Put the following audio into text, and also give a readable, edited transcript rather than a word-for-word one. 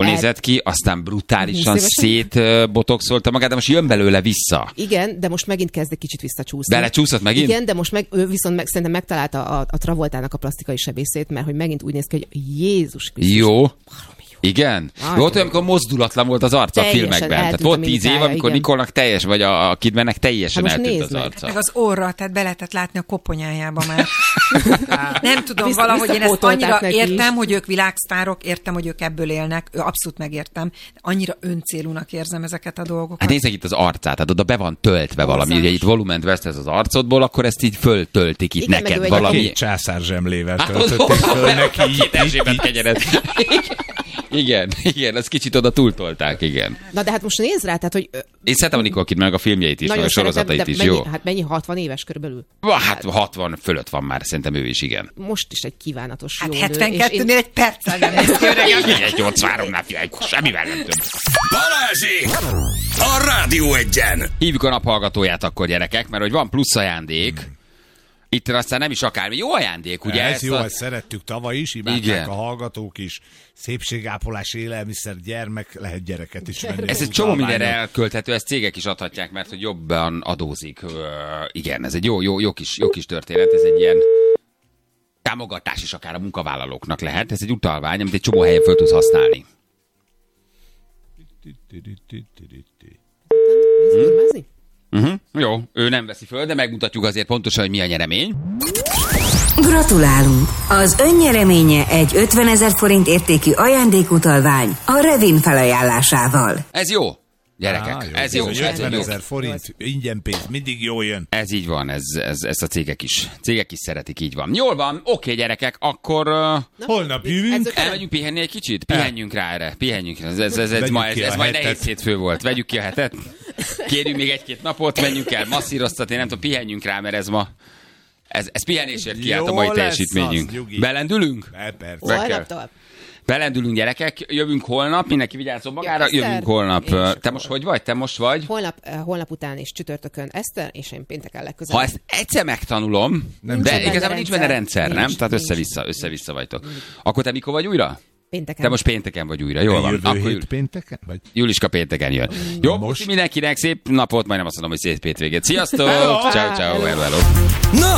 nézett ki, aztán brutálisan szétbotoxolta magát, de most jön belőle vissza. Igen, de most megint kezd egy kicsit visszacsúszni. Belecsúszott megint? Igen, de most viszont szerintem megtalálta a Travoltának a plastikai sebészét, mert hogy megint úgy néz ki, hogy Jézus Krisztus. Jó. Igen. Volt olyan, amikor mozdulatlan volt az arca a filmekben. Tehát volt 10 év, amikor Nikolnak teljes, vagy a Kidmannek teljesen eltűnt az arca. Meg az orra, tehát be lehetett látni a koponyájába már. Nem tudom, valahogy én ezt annyira értem, hogy ők világsztárok, értem, hogy ők ebből élnek, abszolút megértem. Annyira öncélúnak érzem ezeket a dolgokat. Hát nézzek itt az arcát, tehát oda be van töltve valami, ugye itt volument vesztesz az arcodból, akkor ezt így föltöltik itt neked valami. Két császár zsemlével töltötték föl neki. Igen, ezt kicsit oda túltolták, igen. Na de hát most nézd rá, tehát, hogy... Én szeretem a Nicole Kidman, meg a filmjeit is, meg a sorozatait is, jó? Hát mennyi, 60 éves körülbelül? Hát 60 fölött van már, szerintem ő is, igen. Most is egy kívánatos hát jó 72-nél egy perccel nem néz ki öregem. 83-nál semmivel nem több. Balázsék! A Rádió Egyen! Hívjuk a naphallgatóját akkor, gyerekek, mert hogy van plusz ajándék. Itt aztán nem is akármi. Jó ajándék, ugye? Ez jó, ezt szerettük tavaly is, imádták a hallgatók is. Szépségápolás, élelmiszer, gyermek, lehet gyereket is venni. Ez egy csomó mindenre elkölthető, ezt cégek is adhatják, mert hogy jobban adózik. Igen, ez egy jó kis történet, ez egy ilyen támogatás is akár a munkavállalóknak lehet. Ez egy utalvány, amit egy csomó helyen föl tudsz használni. Jó, ő nem veszi föl, de megmutatjuk azért pontosan, hogy mi a nyeremény. Gratulálunk! Az önnyereménye egy 50 000 forint értékű ajándékutalvány a Revin felajánlásával. Ez jó, gyerekek, ez jó. 50 000 forint, ingyen pénz, mindig jól jön. Ez így van, ezt a cégek is szeretik, így van. Jól van, oké, gyerekek, akkor... Holnap jövünk. Elmegyünk pihenni egy kicsit? Pihenjünk rá erre, Ez majd nehéz hétfő volt. Vegyük ki a hetet. Kérjünk még egy-két napot, menjünk el masszíroztatni, nem tudom, pihenjünk rá, mert ez ma... Ez pihenésért kiállt a mai teljesítményünk. Belendülünk? Holnaptól. Belendülünk, gyerekek, jövünk holnap, mindenki vigyázzon magára, jövünk holnap. Te most hogy vagy? Te most vagy? Holnap után is csütörtökön Eszter, és én pénteken legközelebb. Ha ezt egyszer megtanulom, de igazából nincs benne rendszer, nem? Tehát össze-vissza vagytok. Akkor te mikor vagy újra? Pénteken. Te most pénteken vagy újra, jól van. Jövő hét pénteken? Vagy? Juliska pénteken jön. Jó, most mindenkinek szép napot, majdnem azt mondom, hogy szép hétvégét. Sziasztok! Ciao, hello. Na,